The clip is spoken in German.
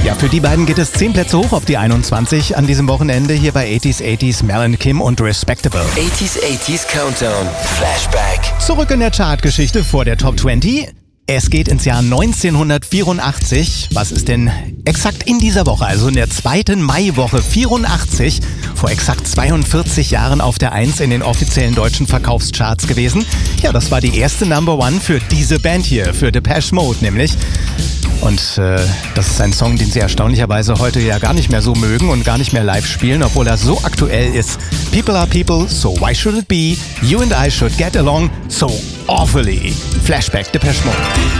Ja, für die beiden geht es 10 Plätze hoch auf die 21 an diesem Wochenende hier bei 80s Mel & Kim und Respectable. 80s Countdown. Flashback. Zurück in der Chartgeschichte vor der Top 20. Es geht ins Jahr 1984. Was ist denn exakt in dieser Woche, also in der zweiten Maiwoche 84, vor exakt 42 Jahren auf der 1 in den offiziellen deutschen Verkaufscharts gewesen? Ja, das war die erste Number One für diese Band hier, für Depeche Mode nämlich. Und das ist ein Song, den sie erstaunlicherweise heute ja gar nicht mehr so mögen und gar nicht mehr live spielen, obwohl er so aktuell ist. People are people, so why should it be? You and I should get along so awfully. Flashback, Depeche Mode.